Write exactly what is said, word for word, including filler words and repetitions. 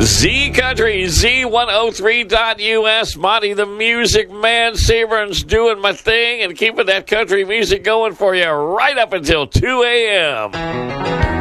Z Country, Z one oh three dot U S. Monty the Music Man, Severn's doing my thing and keeping that country music going for you right up until two a.m.